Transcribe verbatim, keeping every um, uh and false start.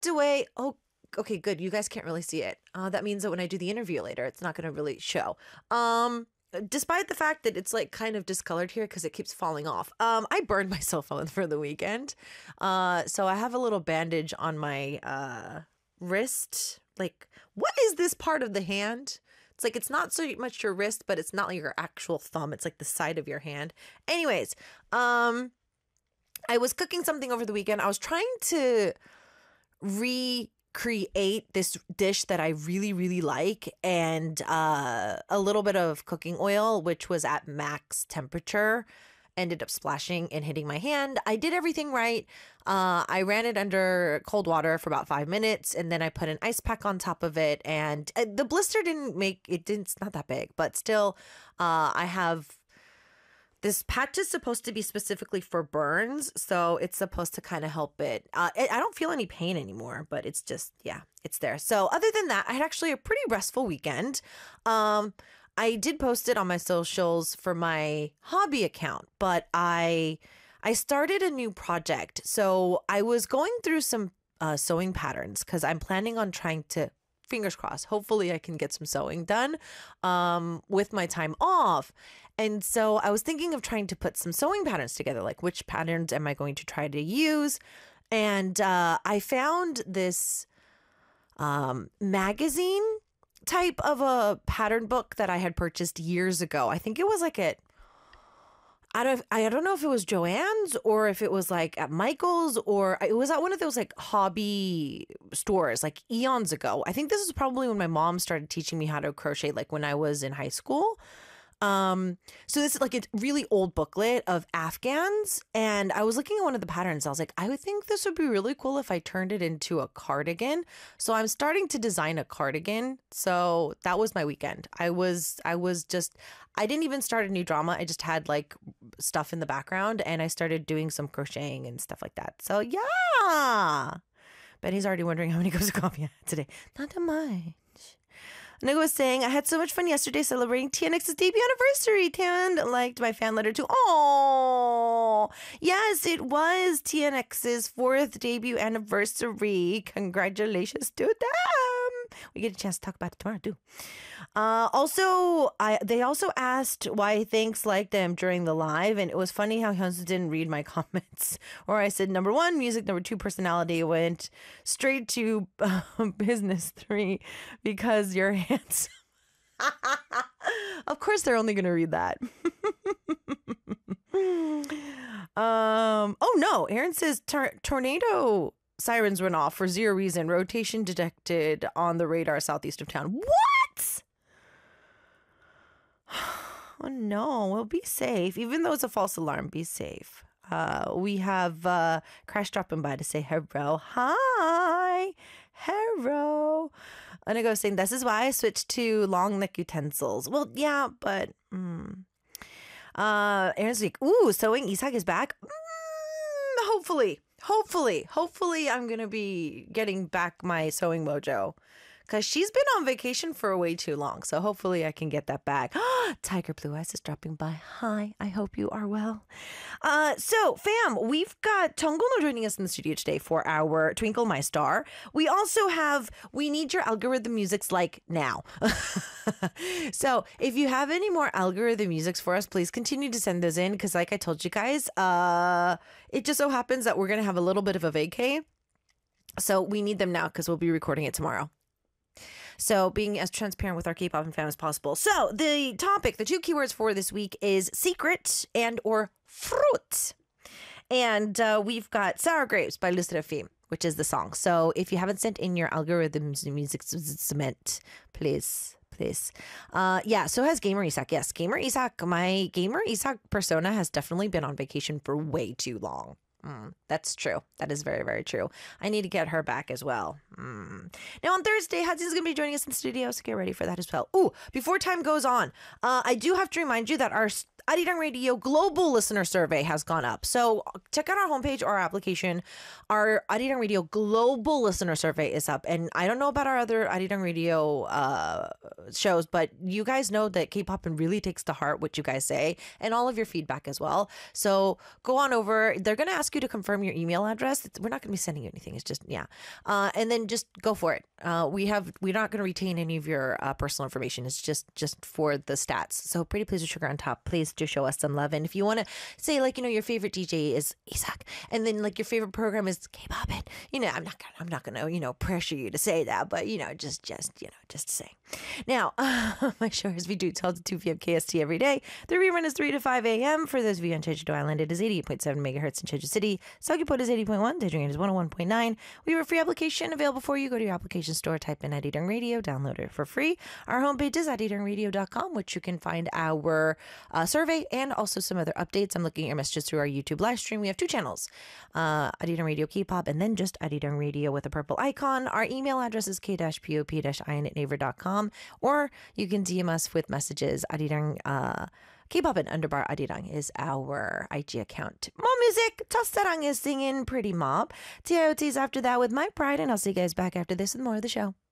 tucked away. Oh, okay, good. You guys can't really see it. Uh, that means that when I do the interview later, it's not going to really show. Um, despite the fact that it's like kind of discolored here because it keeps falling off. Um, I burned my cell phone for the weekend. Uh, so I have a little bandage on my uh, wrist. Like, what is this part of the hand? It's like, it's not so much your wrist, but it's not like your actual thumb. It's like the side of your hand. Anyways, um, I was cooking something over the weekend. I was trying to recreate this dish that I really, really like, and uh, a little bit of cooking oil, which was at max temperature, ended up splashing and hitting my hand. I did everything right. Uh, I ran it under cold water for about five minutes, and then I put an ice pack on top of it. And uh, the blister didn't make it. Didn't. It's not that big, but still, uh, I have. This patch is supposed to be specifically for burns, so it's supposed to kind of help it. Uh, I don't feel any pain anymore, but it's just, yeah, it's there. So other than that, I had actually a pretty restful weekend. Um, I did post it on my socials for my hobby account, but I I started a new project. So I was going through some uh, sewing patterns because I'm planning on trying to, fingers crossed, hopefully I can get some sewing done um, with my time off. And so I was thinking of trying to put some sewing patterns together, like which patterns am I going to try to use? And uh, I found this um, magazine type of a pattern book that I had purchased years ago. I think it was like at, I don't, I don't know if it was Joann's or if it was like at Michael's, or it was at one of those like hobby stores like eons ago. I think this is probably when my mom started teaching me how to crochet, like when I was in high school. Um, so this is like a really old booklet of Afghans, and I was looking at one of the patterns. I was like, I would think this would be really cool if I turned it into a cardigan. So I'm starting to design a cardigan. So that was my weekend. I was, I was just, I didn't even start a new drama. I just had like stuff in the background, and I started doing some crocheting and stuff like that. So yeah, Betty's already wondering how many cups of coffee I had today. Not that much. Nico was saying, I had so much fun yesterday celebrating T N X's debut anniversary. Tan liked my fan letter too. Oh, yes, it was T N X's fourth debut anniversary. Congratulations to them. We get a chance to talk about it tomorrow too. Uh, also, I they also asked why Thanks liked them during the live, and it was funny how Hyunsu didn't read my comments. Or I said number one, music, number two, personality, went straight to uh, business three because you're handsome. Of course, they're only going to read that. um. Oh no, Aaron says tor- tornado sirens went off for zero reason. Rotation detected on the radar southeast of town. What? Oh no, well, be safe. Even though it's a false alarm, be safe. Uh, we have uh, Crash dropping by to say hello. Hi. Hello. And I go saying, this is why I switched to long neck utensils. Well, yeah, but... Mm. Uh, Aaron's like, ooh, sewing Isak is back. Mm, hopefully. Hopefully. Hopefully I'm going to be getting back my sewing mojo. Because she's been on vacation for way too long. So hopefully I can get that back. Tiger Blue Eyes is dropping by. Hi, I hope you are well. Uh, so, fam, we've got Tonggono joining us in the studio today for our Twinkle My Star. We also have We Need Your Algorithm Musics like now. So if you have any more algorithm musics for us, please continue to send those in. Because like I told you guys, uh, it just so happens that we're going to have a little bit of a vacay. So we need them now because we'll be recording it tomorrow. So being as transparent with our K-pop and fam as possible. So the topic, the two keywords for this week is secret and or fruit. And uh, we've got Sour Grapes by Le Sserafim, which is the song. So if you haven't sent in your algorithms music cement, please, please. Uh, yeah, so has Gamer Isak. Yes, Gamer Isak, my Gamer Isak persona has definitely been on vacation for way too long. Mm, that's true. That is very, very true. I need to get her back as well. Mm. Now on Thursday, Hudson is going to be joining us in the studio, so get ready for that as well. Ooh, before time goes on, uh, I do have to remind you that our Arirang Radio Global Listener Survey has gone up. So check out our homepage or our application. Our Arirang Radio Global Listener Survey is up. And I don't know about our other Arirang Radio uh, shows, but you guys know that K-Pop really takes to heart what you guys say and all of your feedback as well. So go on over. They're going to ask you to confirm your email address. We're not going to be sending you anything. It's just, yeah. Uh, and then just go for it. Uh, we have, we're not going to retain any of your uh, personal information. It's just, just for the stats. So Pretty Please with Sugar on Top, please do show us some love. And if you want to say, like, you know, your favorite D J is Isaac, and then like your favorite program is K-pop, and you know, I'm not gonna, I'm not gonna, you know, pressure you to say that, but you know, just, just, you know, just to say. Now, uh, my show is we do twelve to two p.m. K S T every day. The rerun is three to five a.m. For those of you on Jeju-do Island, it is eighty-eight point seven megahertz in Jeju City. Seogwipo is eighty point one. Daejeon is one oh one point nine. We have a free application available for you. Go to your application store, type in Arirang Radio, download it for free. Our homepage is arirang radio dot com, which you can find our uh, survey and also some other updates. I'm looking at your messages through our YouTube live stream. We have two channels, uh, Arirang Radio K-pop, and then just Arirang Radio with a purple icon. Our email address is k pop ion at naver dot com, or you can D M us with messages. Arirang uh, K-pop and underbar Arirang is our I G account. More music. 첫사랑 is singing Pretty Mob. T I O T is after that with My Pride, and I'll see you guys back after this with more of the show.